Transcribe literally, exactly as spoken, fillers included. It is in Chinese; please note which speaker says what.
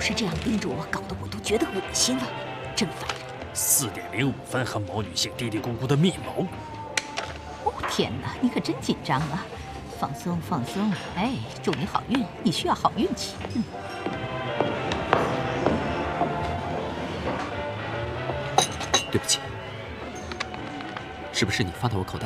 Speaker 1: 是这样盯着我，搞得我都觉得恶心了，真烦人。
Speaker 2: 四点零五分和某女性嘀嘀咕咕的密谋。
Speaker 1: 哦天哪，你可真紧张啊！放松放松，哎，祝你好运，你需要好运气。嗯。
Speaker 3: 对不起，是不是你放到我口袋